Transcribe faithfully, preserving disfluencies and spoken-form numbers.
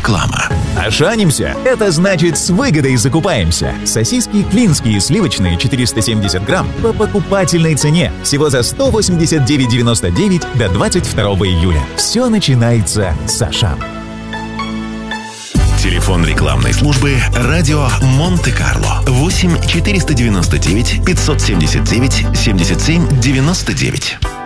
Реклама. Ошанимся? Это значит, с выгодой закупаемся. Сосиски клинские сливочные четыреста семьдесят грамм по покупательной цене. Всего за сто восемьдесят девять девяносто девять до двадцать второго июля. Все начинается с Ашан. Телефон рекламной службы «Радио Монте-Карло» восемь четыреста девяносто девять пятьсот семьдесят девять семьдесят семь девяносто девять.